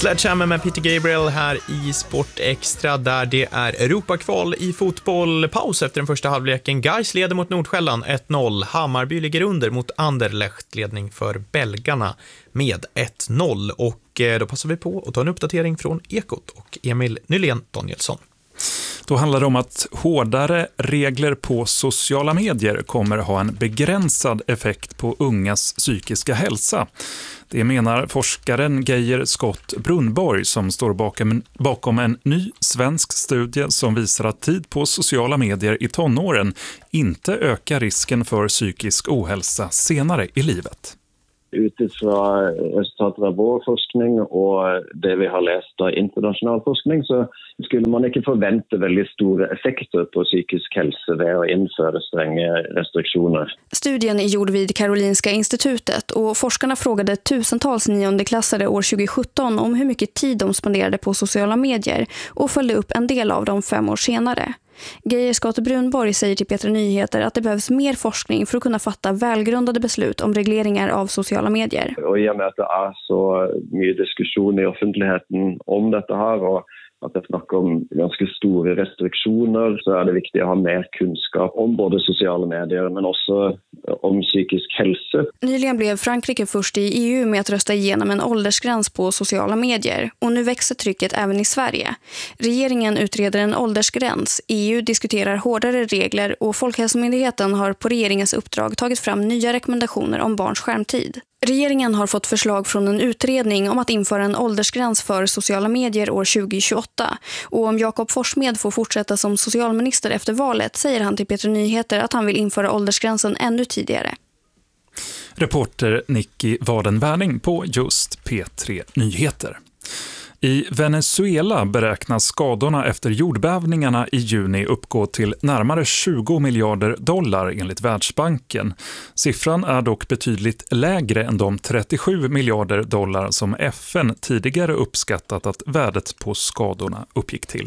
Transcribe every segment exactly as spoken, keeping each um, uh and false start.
Sledgehammer med Peter Gabriel här i Sport Extra, där det är Europakval i fotboll. Paus efter den första halvleken. Gais leder mot Nordsjälland ett noll. Hammarby ligger under mot Anderlecht, ledning för belgarna med ett noll. Och då passar vi på att ta en uppdatering från Ekot och Emil Nylén Danielsson. Då handlar det om att hårdare regler på sociala medier kommer ha en begränsad effekt på ungas psykiska hälsa. Det menar forskaren Geir Scott Brunnborg, som står bakom, bakom en ny svensk studie som visar att tid på sociala medier i tonåren inte ökar risken för psykisk ohälsa senare i livet. Utifrån resultatet av vår forskning och det vi har läst av internationell forskning så skulle man inte förvänta väldigt stora effekter på psykisk hälsa ved att införa stränga restriktioner. Studien är gjord vid Karolinska institutet och forskarna frågade tusentals niondeklassare år tjugo sjutton om hur mycket tid de spenderade på sociala medier och följde upp en del av dem fem år senare. Geir Scott Brunnborg säger till Petra Nyheter att det behövs mer forskning för att kunna fatta välgrundade beslut om regleringar av sociala medier. Och i och med att det är så mycket diskussion i offentligheten om detta här och att det snackar om ganska stora restriktioner, så är det viktigt att ha mer kunskap om både sociala medier men också om psykisk hälsa. Nyligen blev Frankrike först i E U med att rösta igenom en åldersgräns på sociala medier och nu växer trycket även i Sverige. Regeringen utreder en åldersgräns, E U diskuterar hårdare regler och Folkhälsomyndigheten har på regeringens uppdrag tagit fram nya rekommendationer om barns skärmtid. Regeringen har fått förslag från en utredning om att införa en åldersgräns för sociala medier år tjugo tjugoåtta. Och om Jakob Forssmed får fortsätta som socialminister efter valet säger han till Petra Nyheter att han vill införa åldersgränsen ännu tidigare. Reporter Nicky Wadenvärning på just P tre Nyheter. I Venezuela beräknas skadorna efter jordbävningarna i juni uppgå till närmare tjugo miljarder dollar enligt Världsbanken. Siffran är dock betydligt lägre än de trettiosju miljarder dollar som F N tidigare uppskattat att värdet på skadorna uppgick till.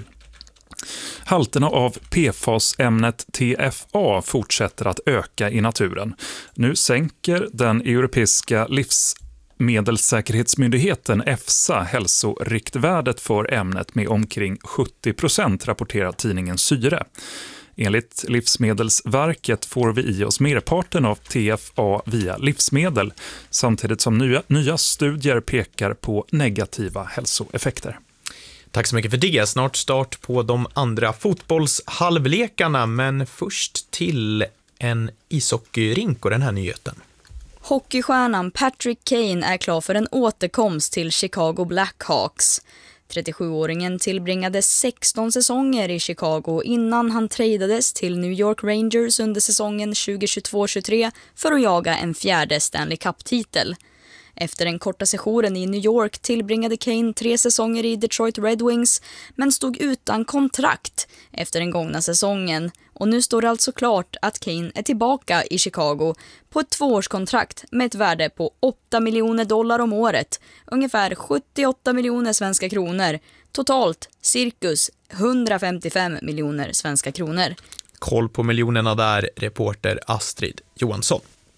Halterna av P F A S-ämnet T F A fortsätter att öka i naturen. Nu sänker den europeiska livs Medelssäkerhetsmyndigheten E F S A hälsoriktvärdet för ämnet med omkring sjuttio procent, rapporterar tidningen Syre. Enligt Livsmedelsverket får vi i oss merparten av T F A via livsmedel, samtidigt som nya, nya studier pekar på negativa hälsoeffekter. Tack så mycket för det. Snart start på de andra fotbollshalvlekarna, men först till en ishockeyrink och den här nyheten. Hockeystjärnan Patrick Kane är klar för en återkomst till Chicago Blackhawks. trettiosjuåringen tillbringade sexton säsonger i Chicago innan han tradades till New York Rangers under säsongen tjugo tjugotvå tjugotre för att jaga en fjärde Stanley Cup-titel. Efter den korta sessionen i New York tillbringade Kane tre säsonger i Detroit Red Wings men stod utan kontrakt efter den gångna säsongen. Och nu står det alltså klart att Kane är tillbaka i Chicago på ett tvåårskontrakt med ett värde på åtta miljoner dollar om året. Ungefär sjuttioåtta miljoner svenska kronor. Totalt cirkus hundrafemtiofem miljoner svenska kronor. Koll på miljonerna där, reporter Astrid Johansson.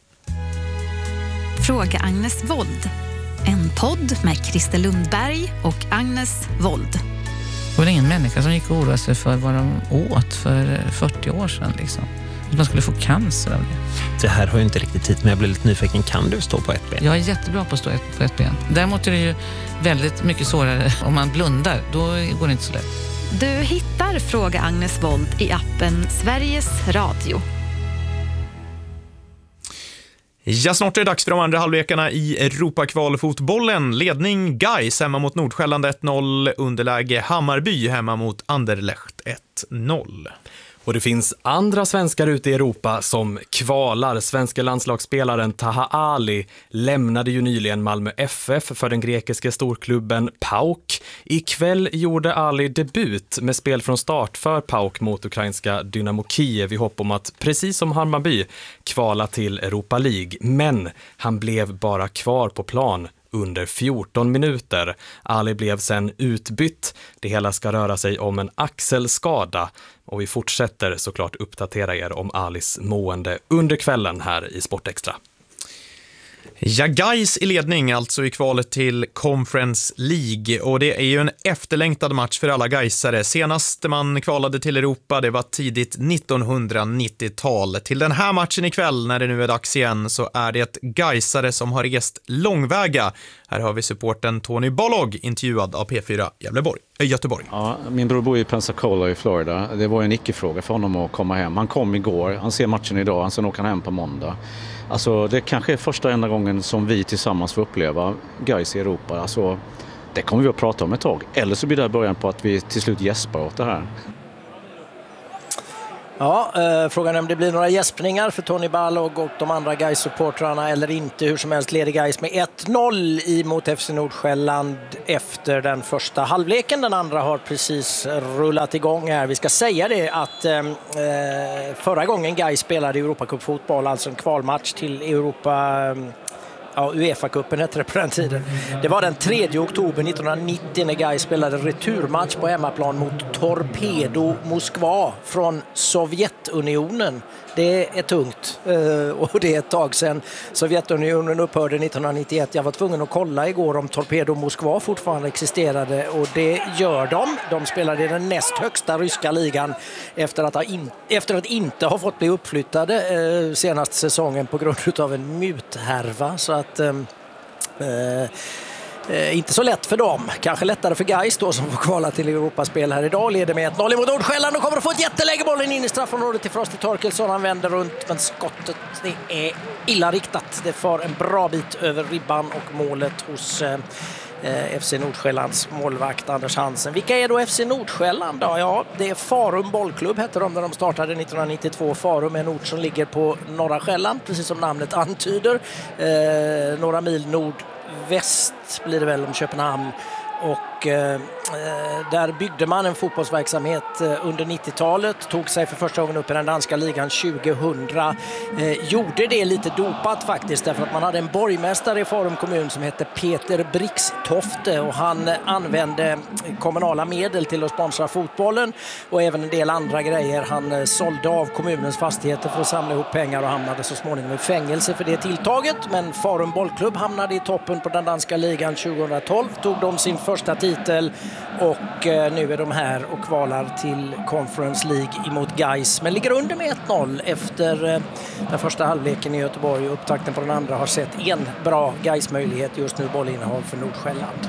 Fråga Agnes Wold. En podd med Christer Lundberg och Agnes Wold. Det var ingen människa som gick och oroade sig för vad de åt för fyrtio år sedan. Liksom. Att man skulle få cancer av det. Det här har ju inte riktigt tid, men jag blir lite nyfiken. Kan du stå på ett ben? Jag är jättebra på att stå på ett ben. Däremot är det ju väldigt mycket svårare om man blundar. Då går det inte så lätt. Du hittar Fråga Agnes Wold i appen Sveriges Radio. Ja, snart är det dags för de andra halvlekarna i Europakvalfotbollen. Ledning Gais hemma mot Nordsjälland ett noll, underläge Hammarby hemma mot Anderlecht ett noll. Och det finns andra svenskar ute i Europa som kvalar. Svenska landslagsspelaren Taha Ali lämnade ju nyligen Malmö F F för den grekiska storklubben PAOK. Ikväll gjorde Ali debut med spel från start för PAOK mot ukrainska Dynamo Kiev i hopp om att, precis som Hammarby, kvala till Europa League. Men han blev bara kvar på plan under fjorton minuter. Ali blev sen utbytt. Det hela ska röra sig om en axelskada. Och vi fortsätter såklart uppdatera er om Alis mående under kvällen här i Sport Extra. Ja, Gais i ledning alltså i kvalet till Conference League, och det är ju en efterlängtad match för alla Gaisare. Senast man kvalade till Europa, det var tidigt nittonhundranittiotal. Till den här matchen ikväll, när det nu är dags igen, så är det ett Gaisare som har rest långväga. Här har vi supporten Tony Bollog, intervjuad av P fyra Gävleborg, äh, Göteborg. Ja, min bror bor i Pensacola i Florida. Det var en icke-fråga för honom att komma hem. Han kom igår, han ser matchen idag, han sen åker hem på måndag. Alltså det kanske är första enda gången som vi tillsammans får uppleva Gais i Europa. Alltså det kommer vi att prata om ett tag. Eller så blir det början på att vi till slut gäspar åt det här. Ja, eh, frågan är om det blir några gäspningar för Tony Bollog och de andra Gais-supportrarna eller inte. Hur som helst leder Gais med ett noll emot F C Nordsjälland efter den första halvleken. Den andra har precis rullat igång här. Vi ska säga det att eh, förra gången Gais spelade i Europacup-fotboll, alltså en kvalmatch till Europa... Ja, UEFA-cupen hette det på den tiden. Det var den tredje oktober nittonhundranittio när Gais spelade returmatch på hemmaplan mot Torpedo Moskva från Sovjetunionen. Det är tungt och det är ett tag sedan. Sovjetunionen upphörde nittonhundranittioett. Jag var tvungen att kolla igår om Torpedo Moskva fortfarande existerade, och det gör de. De spelade i den näst högsta ryska ligan efter att, ha in, efter att inte ha fått bli uppflyttade eh, senaste säsongen på grund av en muthärva. Så att... Eh, eh, Eh, inte så lätt för dem. Kanske lättare för Gais då, som får kvala till Europaspel här idag. Leder med ett noll emot Nordsjälland och kommer att få ett jätteläge, bollen in i straffområdet till Frosty Torkelsson. Han vänder runt, men skottet det är illa riktat. Det får en bra bit över ribban och målet hos eh, F C Nordsjällands målvakt Anders Hansen. Vilka är då F C Nordsjälland då? Ja, det är Farum bollklubb hette de när de startade nittonhundranittiotvå. Farum är en ort som ligger på norra Själland, precis som namnet antyder. Eh, några mil nord väst blir det väl om Köpenhamn, och eh, där byggde man en fotbollsverksamhet eh, under nittiotalet, tog sig för första gången upp i den danska ligan tjugohundra. Eh, gjorde det lite dopat faktiskt, därför att man hade en borgmästare i Farum kommun som hette Peter Brixtofte, och han eh, använde kommunala medel till att sponsra fotbollen och även en del andra grejer. Han eh, sålde av kommunens fastigheter för att samla ihop pengar och hamnade så småningom i fängelse för det tilltaget. Men Farum bollklubb hamnade i toppen på den danska ligan tjugohundratolv, tog de sin första titel, och eh, nu är de här och kvalar till Conference League emot Gais, men ligger under med ett noll efter eh, den första halvleken i Göteborg, och upptakten på den andra har sett en bra Gais-möjlighet just nu, bollinnehav för Nordsjälland.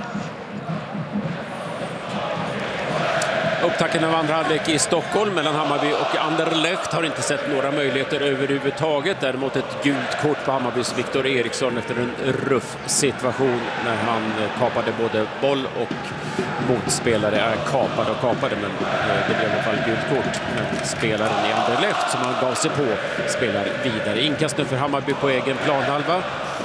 Upptakten av andra halvlek i Stockholm mellan Hammarby och Anderlecht har inte sett några möjligheter överhuvudtaget. Däremot ett gult kort på Hammarbys Viktor Eriksson efter en ruff situation när han kapade både boll och motspelare. Är kapade och kapade, men det blev i alla fall gult kort. Men spelaren i Anderlecht som han gav sig på spelar vidare. Inkast nu för Hammarby på egen planhalva.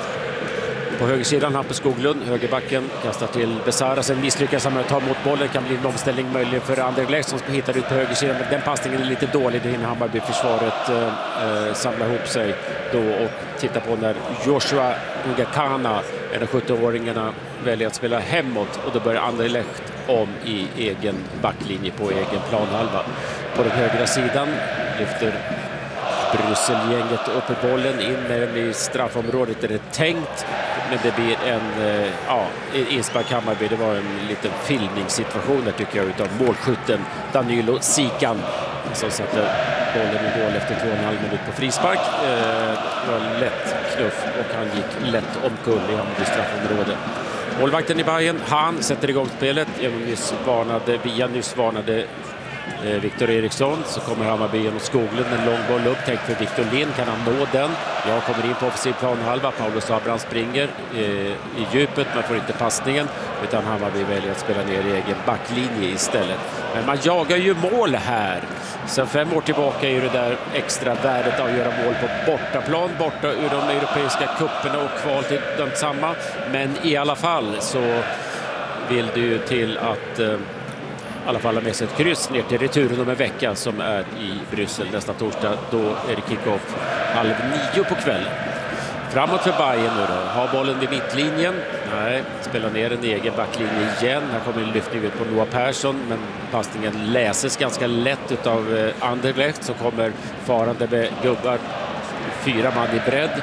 På högersidan Hampus Skoglund, högerbacken, kastar till Besara, sen misslyckas han med att ta mot bollen. Kan bli en omställning möjlig för Anderlecht som hittar ut på högersidan, men den passningen är lite dålig. Det hinner Hammarby-försvaret eh, samla ihop sig då och titta på när Joshua Ngakana, en av sjutton-åringarna, väljer att spela hemåt, och då börjar Anderlecht om i egen backlinje på egen planhalva. På den högra sidan lyfter Brysselgänget upp i bollen in i straffområdet där det är tänkt, men det blir en ja, inspark Hammarby. Det var en liten filmningssituation där, tycker jag, utav målskytten Danilo Sikan som satte bollen i mål efter två och en halv minut på frispark. Det var lätt knuff och han gick lätt omkull i Hammarbys straffområde. Målvakten i Bayern, han sätter igång spelet. Jag nyss varnade, via nyss varnade Viktor Eriksson, så kommer Hammarby genom Skoglund, en lång boll upp, tänkt för Viktor Lind, kan han nå den? Jag kommer in på offensiv planhalva, Paulus Abraham springer eh, i djupet, men får inte passningen, utan Hammarby väljer att spela ner i egen backlinje istället. Men man jagar ju mål här. Sen fem år tillbaka är det där extra värdet av att göra mål på bortaplan, borta ur de europeiska kupperna och kval till de samma. Men i alla fall så vill det ju till att eh, i alla fall har med sig ett kryss ner till returen om en vecka som är i Bryssel nästa torsdag. Då är det kick-off halv nio på kvällen. Framåt för Bayern nu då. Har bollen vid mittlinjen. Nej, spelar ner en egen backlinje igen. Här kommer en lyftning ut på Noah Persson, men passningen läses ganska lätt utav Anderlecht som kommer farande med gubbar. Fyra man i bredd.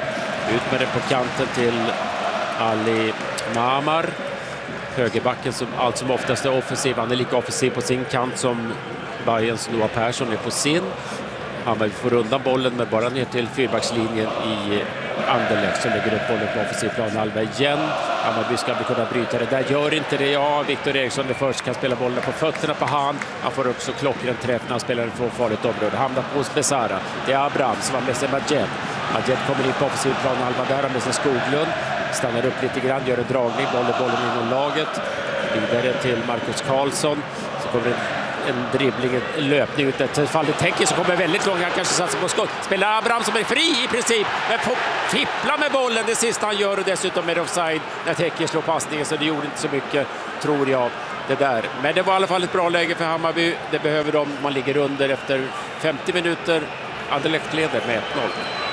Ut med den på kanten till Ali Mamar. Högerbacken som allt som oftast är offensiv. Han är lika offensiv på sin kant som Bayerns Noah Persson är på sin. Hammarby får undan bollen men bara ner till fyrbackslinjen i Anderlecht som lägger upp bollen på offensiv plan halva igen. Hammarby ska kunna bryta det där, gör inte det. Ja, Viktor Eriksson är först, kan spela bollen på fötterna på han. Han får också klockren träff när han spelar en två farligt område. Hamnar på hos Besara. Det är Abraham som har med sig Majed. Majed kommer in på offensiv plan halva där, har med sig Skoglund. Stannar upp lite grann, gör en dragning, bollen, bollen inom laget. Vidare till Marcus Karlsson. Så kommer det en dribbling, en löpning ut ett fall. Det tänker så kommer väldigt långt. Han kanske satsar på skott. Spelar Abraham som är fri i princip. Men får fippla med bollen det sista han gör och dessutom är det offside när Tekke slår passningen så det gjorde inte så mycket, tror jag, det där. Men det var i alla fall ett bra läge för Hammarby. Det behöver de. Man ligger under efter femtio minuter. Anderlecht leder med ett noll.